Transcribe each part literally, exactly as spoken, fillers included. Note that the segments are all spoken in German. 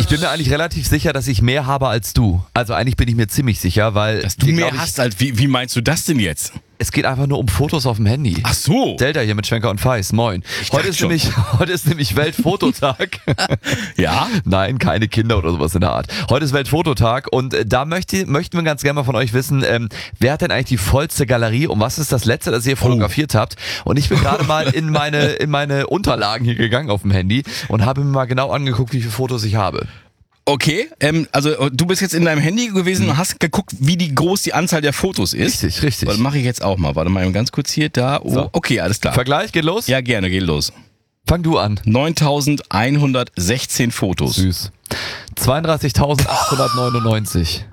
Ich bin mir eigentlich relativ sicher, dass ich mehr habe als du. Also eigentlich bin ich mir ziemlich sicher, weil... Dass du wir, mehr glaub ich, hast als... Wie, wie meinst du das denn jetzt? Es geht einfach nur um Fotos auf dem Handy. Ach so. Delta hier mit Schwenker und Feis, moin. Heute ist, nämlich, heute ist nämlich Weltfototag. Ja? Nein, keine Kinder oder sowas in der Art. Heute ist Weltfototag und äh, da möchte, möchten wir ganz gerne mal von euch wissen, ähm, wer hat denn eigentlich die vollste Galerie und was ist das letzte, das ihr fotografiert oh. habt? Und ich bin gerade mal in meine, in meine Unterlagen hier gegangen auf dem Handy und habe mir mal genau angeguckt, wie viele Fotos ich habe. Okay, ähm, also du bist jetzt in deinem Handy gewesen und hast geguckt, wie die groß die Anzahl der Fotos ist. Richtig, richtig. Das mache ich jetzt auch mal. Warte mal ganz kurz hier, da. Oh, so. Okay, alles klar. Vergleich, geht los? Ja, gerne, geht los. Fang du an. neuntausendeinhundertsechzehn Fotos. Süß. zweiunddreißigtausendachthundertneunundneunzig.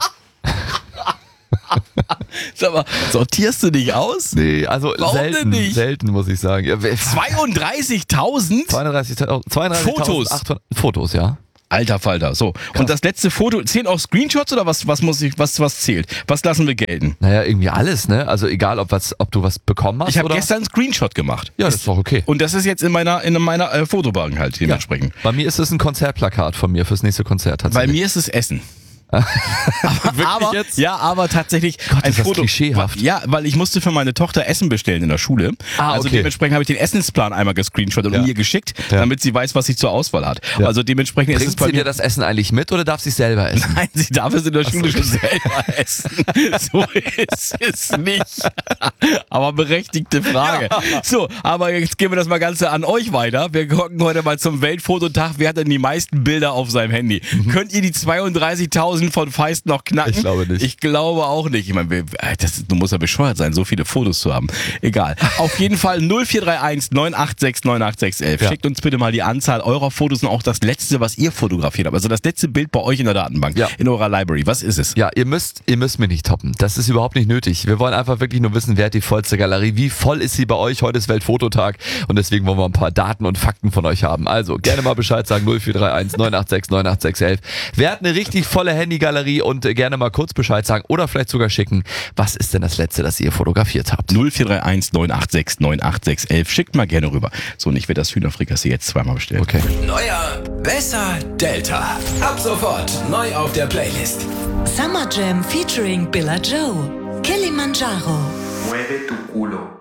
Sag mal, sortierst du dich aus? Nee, also Warum selten, denn nicht? selten muss ich sagen. Ja, zweiunddreißigtausend? zweiunddreißigtausend Fotos. Fotos, ja. Alter Falter, so. Krass. Und das letzte Foto, zählen auch Screenshots oder was, was muss ich, was, was zählt? Was lassen wir gelten? Naja, irgendwie alles, ne? Also egal, ob was, ob du was bekommen hast Ich habe oder? gestern einen Screenshot gemacht. Ja, das ist doch okay. Und das ist jetzt in meiner, in meiner äh, Fotobank halt dementsprechend. Ja. Bei mir ist es ein Konzertplakat von mir fürs nächste Konzert tatsächlich. Bei mir ist es Essen. Wirklich aber, jetzt? Ja, aber tatsächlich Gott, ein ist das Foto. klischeehaft. Ja, weil ich musste für meine Tochter Essen bestellen in der Schule. Ah, also okay. dementsprechend habe ich den Essensplan einmal gescreenshottet Ja. und ihr geschickt, Ja. damit sie weiß, was sie zur Auswahl hat. Ja. Also dementsprechend Bringt ist es bei sie mir. dir das Essen eigentlich mit oder darf sie es selber essen? Nein, sie darf es in der Schule so. schon selber essen. So ist es nicht. Aber berechtigte Frage. Ja. So, aber jetzt geben wir das mal Ganze an euch weiter. Wir gucken heute mal zum Weltfototag. Wer hat denn die meisten Bilder auf seinem Handy? Mhm. Könnt ihr die zweiunddreißigtausend von Feist noch knacken? Ich glaube nicht. Ich glaube auch nicht. Ich meine, das, du musst ja bescheuert sein, so viele Fotos zu haben. Egal. Auf jeden Fall null vier drei eins neun acht sechs neun acht sechs elf. Ja. Schickt uns bitte mal die Anzahl eurer Fotos und auch das letzte, was ihr fotografiert habt. Also das letzte Bild bei euch in der Datenbank, ja. in eurer Library. Was ist es? Ja, ihr müsst, ihr müsst mir nicht toppen. Das ist überhaupt nicht nötig. Wir wollen einfach wirklich nur wissen, wer hat die vollste Galerie, wie voll ist sie bei euch. Heute ist Weltfototag und deswegen wollen wir ein paar Daten und Fakten von euch haben. Also gerne mal Bescheid sagen, null vier drei eins neun acht sechs neun acht sechs elf. Wer hat eine richtig volle Handygalerie und gerne mal kurz Bescheid sagen oder vielleicht sogar schicken, was ist denn das letzte, das ihr fotografiert habt? null vier drei eins neun acht sechs neun acht sechs elf. Schickt mal gerne rüber. So, und ich werde das Hühnerfrikassee jetzt zweimal bestellen. Okay. Neuer, besser, Delta. Ab sofort neu auf der Playlist. Summer Jam featuring Billa Joe. Kilimanjaro. Mueve tu culo.